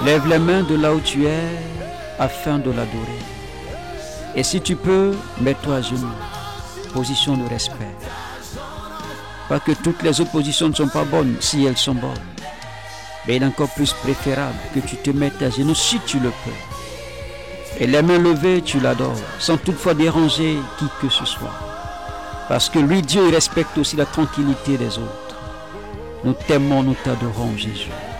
Lève les mains de là où tu es afin de l'adorer. Et si tu peux, mets-toi à genoux. Position de respect. Pas que toutes les autres positions ne sont pas bonnes, si elles sont bonnes. Mais il est encore plus préférable que tu te mettes à genoux si tu le peux. Et les mains levées, tu l'adores, sans toutefois déranger qui que ce soit. Parce que lui, Dieu, il respecte aussi la tranquillité des autres. Nous t'aimons, nous t'adorons, Jésus.